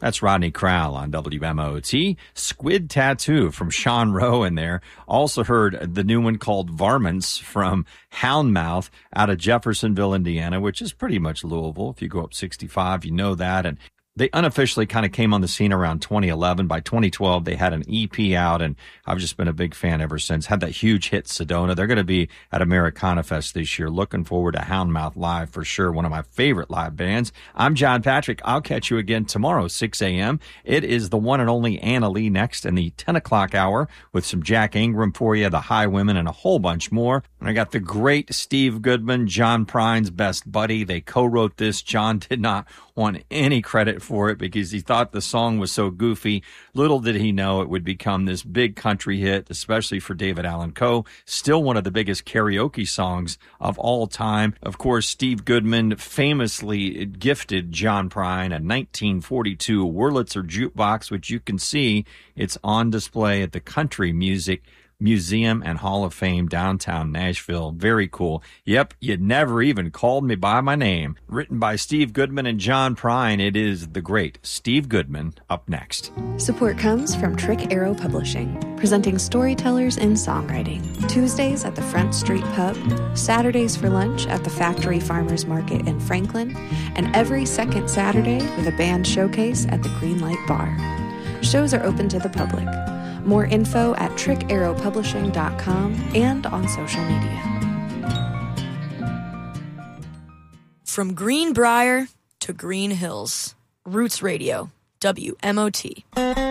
That's Rodney Crowell on WMOT. Squid Tattoo from Sean Rowe in there. Also heard the new one called Varmints from Houndmouth out of Jeffersonville, Indiana, which is pretty much Louisville. If you go up 65, you know that. And they unofficially kind of came on the scene around 2011. By 2012, they had an EP out, and I've just been a big fan ever since. Had that huge hit, Sedona. They're going to be at Americana Fest this year. Looking forward to Houndmouth Live for sure. One of my favorite live bands. I'm John Patrick. I'll catch you again tomorrow, 6 a.m. It is the one and only Anna Lee next in the 10 o'clock hour with some Jack Ingram for you, the Highwomen, and a whole bunch more. And I got the great Steve Goodman, John Prine's best buddy. They co-wrote this. John did not want any credit for it because he thought the song was so goofy. Little did he know it would become this big country hit, especially for David Allan Coe. Still one of the biggest karaoke songs of all time. Of course, Steve Goodman famously gifted John Prine a 1942 Wurlitzer jukebox, which you can see. It's on display at the Country Music Museum and Hall of Fame, downtown Nashville. Very cool. Yep, you never even called me by my name. Written by Steve Goodman and John Prine, it is the great Steve Goodman up next. Support comes from Trick Arrow Publishing, presenting storytellers in songwriting. Tuesdays at the Front Street Pub, Saturdays for lunch at the Factory Farmers Market in Franklin, and every second Saturday with a band showcase at the Greenlight Bar. Shows are open to the public. More info at trickarrowpublishing.com and on social media. From Greenbrier to Green Hills, Roots Radio, WMOT.